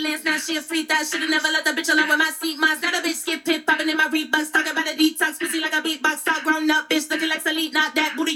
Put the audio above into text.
freelance, now she a free thot. Should've never let the bitch alone with my seat mods. Now the bitch get pit popping in my Reeboks. Talking about a detox, pussy like a beatbox. All grown up, bitch looking like Selena, not that